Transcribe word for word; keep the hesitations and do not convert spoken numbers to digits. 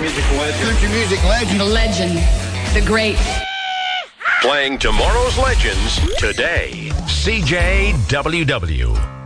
music legend. Country music legend. The legend. The great. Playing tomorrow's legends today. C J W W.